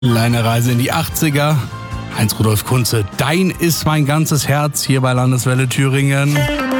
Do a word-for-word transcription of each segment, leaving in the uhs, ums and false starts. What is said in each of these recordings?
Kleine Reise in die achtziger. Heinz Rudolf Kunze, dein ist mein ganzes Herz hier bei Landeswelle Thüringen.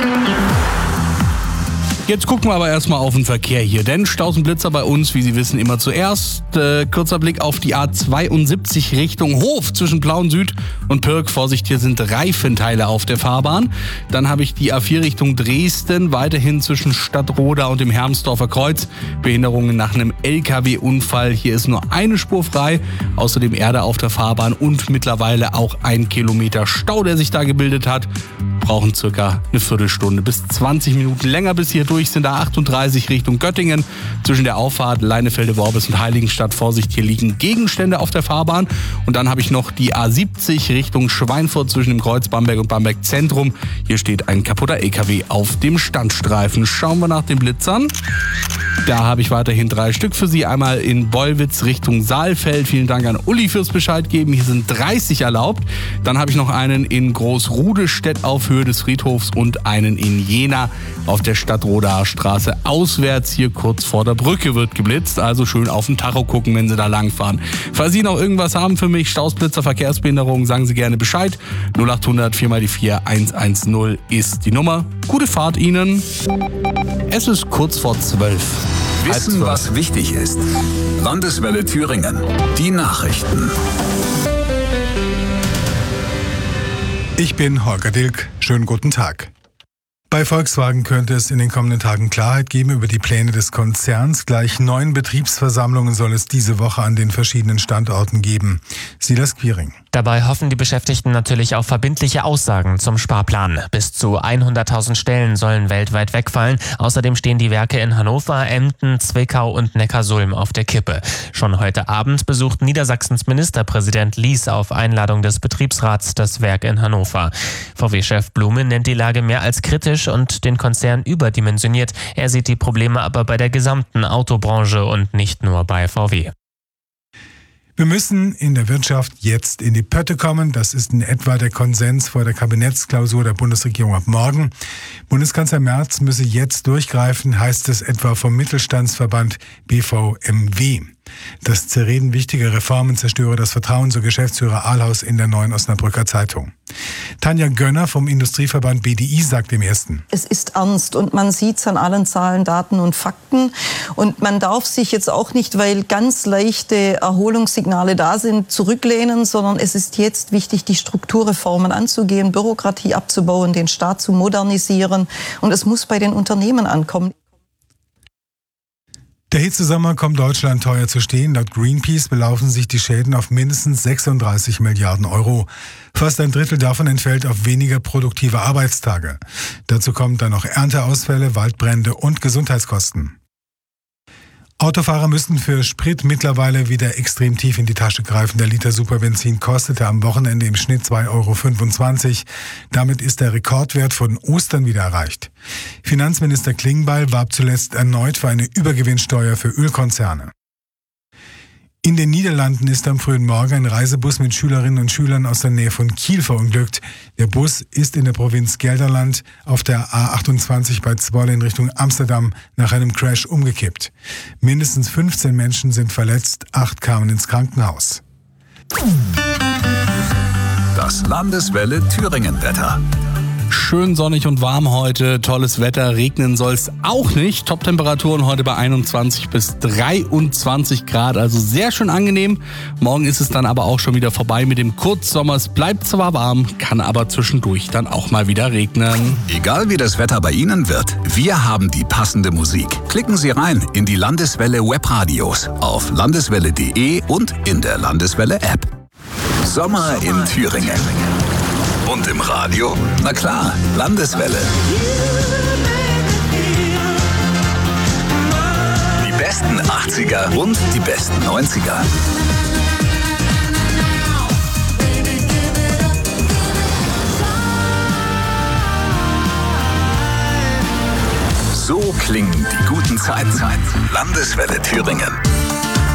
Jetzt gucken wir aber erstmal auf den Verkehr hier, denn Staus und Blitzer bei uns, wie Sie wissen, immer zuerst. Äh, kurzer Blick auf die A zweiundsiebzig Richtung Hof zwischen Plauen Süd und Pirk. Vorsicht, hier sind Reifenteile auf der Fahrbahn. Dann habe ich die A vier Richtung Dresden, weiterhin zwischen Stadtroda und dem Hermsdorfer Kreuz. Behinderungen nach einem L K W-Unfall. Hier ist nur eine Spur frei, außerdem Erde auf der Fahrbahn und mittlerweile auch ein Kilometer Stau, der sich da gebildet hat. Brauchen circa eine Viertelstunde bis zwanzig Minuten länger bis hier durch. Sind da achtunddreißig Richtung Göttingen. Zwischen der Auffahrt Leinefelde-Worbis und Heiligenstadt. Vorsicht, hier liegen Gegenstände auf der Fahrbahn. Und dann habe ich noch die A siebzig Richtung Schweinfurt zwischen dem Kreuz Bamberg und Bamberg Zentrum. Hier steht ein kaputter L K W auf dem Standstreifen. Schauen wir nach den Blitzern. Da habe ich weiterhin drei Stück für Sie. Einmal in Bollwitz Richtung Saalfeld. Vielen Dank an Uli fürs Bescheid geben. Hier sind dreißig erlaubt. Dann habe ich noch einen in Großrudestedt auf Höhe des Friedhofs und einen in Jena auf der Stadtrodaer Straße auswärts. Hier kurz vor der Brücke wird geblitzt. Also schön auf den Tacho gucken, wenn Sie da langfahren. Falls Sie noch irgendwas haben für mich, Stausblitzer, Verkehrsbehinderung, sagen Sie gerne Bescheid. null achthundert vier mal die vier hundertzehn ist die Nummer. Gute Fahrt Ihnen. Es ist kurz vor zwölf. Wissen, was wichtig ist. Landeswelle Thüringen. Die Nachrichten. Ich bin Holger Dilk. Schönen guten Tag. Bei Volkswagen könnte es in den kommenden Tagen Klarheit geben über die Pläne des Konzerns. Gleich neun Betriebsversammlungen soll es diese Woche an den verschiedenen Standorten geben. Silas Quiring. Dabei hoffen die Beschäftigten natürlich auf verbindliche Aussagen zum Sparplan. Bis zu hunderttausend Stellen sollen weltweit wegfallen. Außerdem stehen die Werke in Hannover, Emden, Zwickau und Neckarsulm auf der Kippe. Schon heute Abend besucht Niedersachsens Ministerpräsident Lies auf Einladung des Betriebsrats das Werk in Hannover. V W-Chef Blume nennt die Lage mehr als kritisch und den Konzern überdimensioniert. Er sieht die Probleme aber bei der gesamten Autobranche und nicht nur bei V W. Wir müssen in der Wirtschaft jetzt in die Pötte kommen. Das ist in etwa der Konsens vor der Kabinettsklausur der Bundesregierung ab morgen. Bundeskanzler Merz müsse jetzt durchgreifen, heißt es etwa vom Mittelstandsverband B V M W. Das Zerreden wichtiger Reformen zerstöre das Vertrauen, so Geschäftsführer Ahlhaus in der Neuen Osnabrücker Zeitung. Tanja Gönner vom Industrieverband B D I sagt im Ersten: Es ist ernst und man sieht es an allen Zahlen, Daten und Fakten. Und man darf sich jetzt auch nicht, weil ganz leichte Erholungssignale da sind, zurücklehnen, sondern es ist jetzt wichtig, die Strukturreformen anzugehen, Bürokratie abzubauen, den Staat zu modernisieren. Und es muss bei den Unternehmen ankommen. Der Hitzesommer kommt Deutschland teuer zu stehen. Laut Greenpeace belaufen sich die Schäden auf mindestens sechsunddreißig Milliarden Euro. Fast ein Drittel davon entfällt auf weniger produktive Arbeitstage. Dazu kommen dann noch Ernteausfälle, Waldbrände und Gesundheitskosten. Autofahrer müssten für Sprit mittlerweile wieder extrem tief in die Tasche greifen. Der Liter Superbenzin kostete am Wochenende im Schnitt zwei Euro fünfundzwanzig. Damit ist der Rekordwert von Ostern wieder erreicht. Finanzminister Klingbeil warb zuletzt erneut für eine Übergewinnsteuer für Ölkonzerne. In den Niederlanden ist am frühen Morgen ein Reisebus mit Schülerinnen und Schülern aus der Nähe von Kiel verunglückt. Der Bus ist in der Provinz Gelderland auf der A achtundzwanzig bei Zwolle in Richtung Amsterdam nach einem Crash umgekippt. Mindestens fünfzehn Menschen sind verletzt, acht kamen ins Krankenhaus. Das Landeswelle Thüringen-Wetter. Schön sonnig und warm heute, tolles Wetter, regnen soll es auch nicht. Top-Temperaturen heute bei einundzwanzig bis dreiundzwanzig Grad, also sehr schön angenehm. Morgen ist es dann aber auch schon wieder vorbei mit dem Kurzsommer. Es bleibt zwar warm, kann aber zwischendurch dann auch mal wieder regnen. Egal wie das Wetter bei Ihnen wird, wir haben die passende Musik. Klicken Sie rein in die Landeswelle Webradios auf landeswelle punkt de und in der Landeswelle App. Sommer in Thüringen. Und im Radio? Na klar, Landeswelle. Die besten achtziger und die besten neunziger. So klingen die guten Zeiten. Landeswelle Thüringen.